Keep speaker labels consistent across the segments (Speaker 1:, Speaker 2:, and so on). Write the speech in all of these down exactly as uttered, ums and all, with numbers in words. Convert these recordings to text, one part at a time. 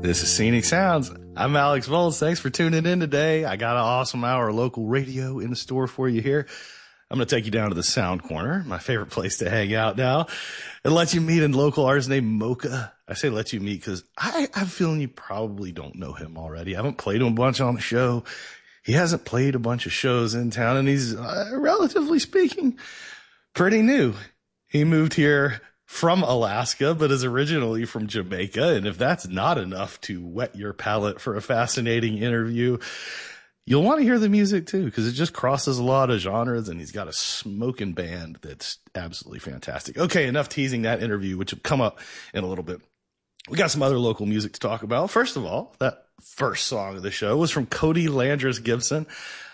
Speaker 1: This is Scenic Sounds. I'm Alex Volz. Thanks for tuning in today. I got an awesome hour of local radio in the store for you here. I'm going to take you down to the Sound Corner, my favorite place to hang out now, and let you meet a local artist named Mocha. I say let you meet because I have a feeling you probably don't know him already. I haven't played him a bunch on the show. He hasn't played a bunch of shows in town, and he's, uh, relatively speaking, pretty new. He moved here from Alaska, but is originally from Jamaica. And if that's not enough to whet your palate for a fascinating interview, you'll want to hear the music too, because it just crosses a lot of genres, and he's got a smoking band that's absolutely fantastic. Okay, enough teasing that interview, which will come up in a little bit. We got some other local music to talk about. First of all, that first song of the show was from Cody Landris Gibson.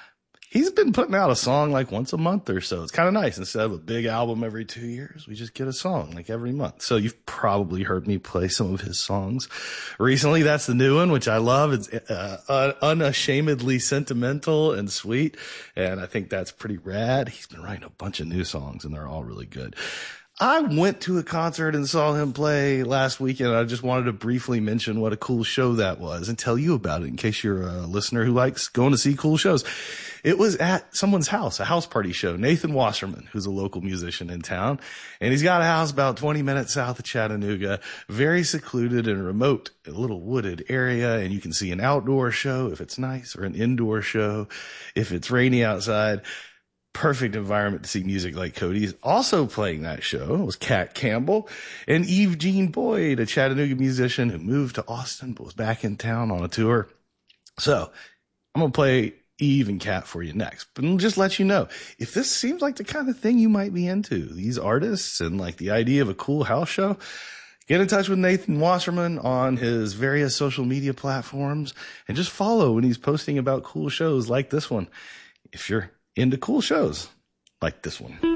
Speaker 1: He's been putting out a song like once a month or so. It's kind of nice. Instead of a big album every two years, we just get a song like every month. So you've probably heard me play some of his songs recently. That's the new one, which I love. It's uh, unashamedly sentimental and sweet. And I think that's pretty rad. He's been writing a bunch of new songs, and they're all really good. I went to a concert and saw him play last weekend. I just wanted to briefly mention what a cool show that was and tell you about it in case you're a listener who likes going to see cool shows. It was at someone's house, a house party show. Nathan Wasserman, who's a local musician in town, and he's got a house about twenty minutes south of Chattanooga, very secluded and remote, a little wooded area, and you can see an outdoor show if it's nice or an indoor show if it's rainy outside. Perfect environment to see music like Cody's. Also playing that show was Kat Campbell and Eve Jean Boyd, a Chattanooga musician who moved to Austin but was back in town on a tour. So I'm going to play Eve and Kat for you next, but I'll just let you know if this seems like the kind of thing you might be into, these artists and like the idea of a cool house show. Get in touch with Nathan Wasserman on his various social media platforms and just follow when he's posting about cool shows like this one. If you're into cool shows like this one.